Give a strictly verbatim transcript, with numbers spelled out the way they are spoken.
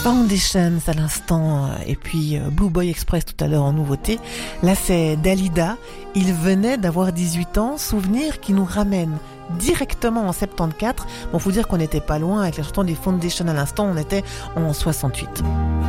Foundations à l'instant et puis Blue Boy Express tout à l'heure en nouveauté. Là c'est Dalida, il venait d'avoir dix-huit ans, souvenir qui nous ramène directement en soixante-quatorze. Bon, faut dire qu'on n'était pas loin avec la chanson des Foundations à l'instant, on était en soixante-huit.